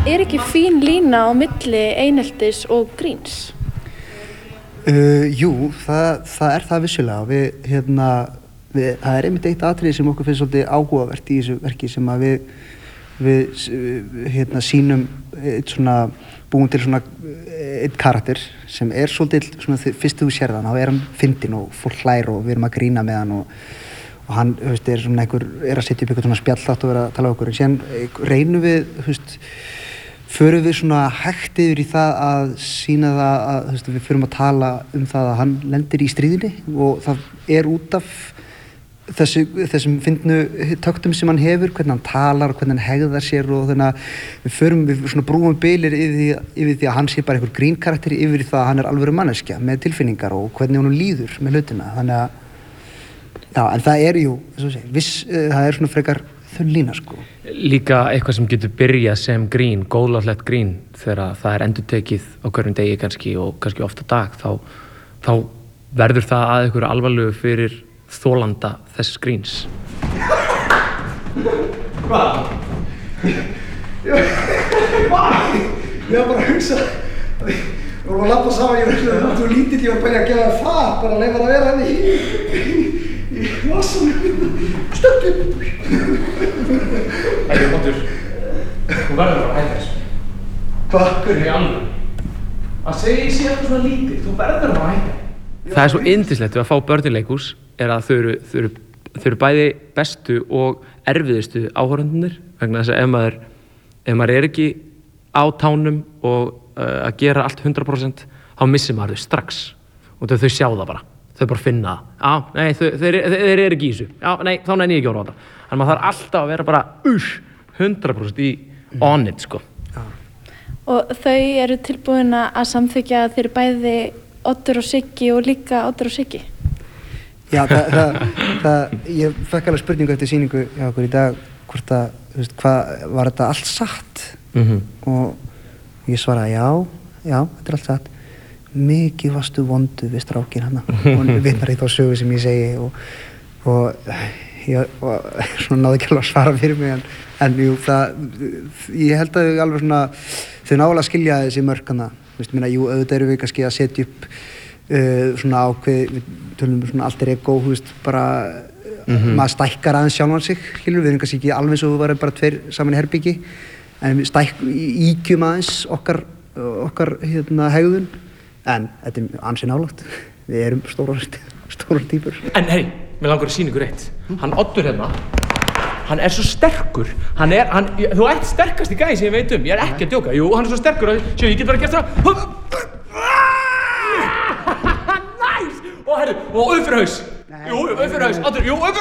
ekki fín lína á milli eineltis og gríns? Jú, það það vissulega. Það einmitt eitt atriði sem okkur finnst svolítið áhugavert í þessu verki sem að við sýnum búum til svona einn karakter sem svolítið svona fyrst þú sérð hann, þá hann fyndinn og fólk hlær og við erum að grína með hann og hann, svona að setja upp eitthvað svona spjallþátt og vera að tala um okkur. En síðan reynum við, förum við svona hægt yfir í það að sýna það að við förum að tala um það að hann lendir í stríðinni og það út af þessum fyndnu töktum sem hann hefur, hvernig hann talar og hvernig hann hegðar sér og þannig að við svona brúum bilir yfir því að hann sé bara einhver grínkarakter yfir það að hann alvöru manneskja með tilfinningar og hvernig honum líður með hlutina. Þannig að, já, en það jú, það svona frekar þunn lína, sko. Líka eitthvað sem getur byrjað sem grín, góðlátlegt grín, þegar það endurtekið á hverjum degi kannski og kannski oft á dag, þá verður það að einhverju alvarlegu fyrir þolanda þess gríns. Hvað? Ég var bara að hugsa við vorum að labba saman, þú lítill, ég var bara að gefa það far, bara að leyfa það að vera henni í vassanum. Stökk upp! Máttur, þú verður að hætta þessu. Hvað? Hvernig í alveg? Að segja ég sé eitthvað svona lítið, þú verður að hætta. Það svo yndislegt við að fá börn í leikhús að þau eru bæði bestu og erfiðustu áhorfendurnir, vegna þess að ef maður ekki á tánum og að gera allt 100%, þá missir maður þau strax og þau sjá það bara, þau bara finna það. Nei, þeir eru ekki í þessu. Já, nei, þá nenni ég ekki að horfa á þetta. Þannig maður þarf alltaf að vera bara 100% í on it, sko. Og þau eru tilbúin að samþykkja að þeir eru bæði Oddur og Siggi og líka Oddur og Siggi? Já, ég fekk alveg spurningu eftir sýningu hjá okkur í dag hvort að, hvað var þetta allt satt? Og ég svaraði já, þetta allt satt. Mikið varstu vondu við strákinn hana og vinnar í þá sögu sem ég segi og ég svona náði ekki alveg að svara fyrir mig en jú, ég held að þau alveg svona þau nálega skilja þessi mörk hana. Jú, auðvitað eru við kannski að setja upp svona ákveð, við tölum svona alter ego, bara maður stækkar aðeins sjálfan sig, við erum kannski ekki alveg svo við varum bara tveir saman í herbyggi en við íkjum aðeins okkar hegðun en þetta ansi nálægt, við erum stórar týpur. En hei, mér langar að sýna ykkur eitt. Hann Oddur hérna, hann svo sterkur, þú ert sterkasti gæi sem ég veit ég ekki að djóka, jú, hann svo sterkur og ég get bara gert það. Nice! Og auðfyrir haus. Jú, auðfyrir haus, Oddur, jú, auðfyrir